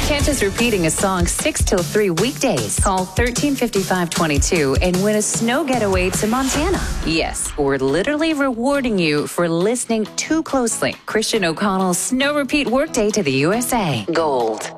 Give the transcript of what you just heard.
Can't just repeating a song 6 till 3 weekdays. Call 135522 and win a snow getaway to Montana. Yes, we're literally rewarding you for listening too closely. Christian O'Connell's Snow Repeat Workday to the USA. Gold.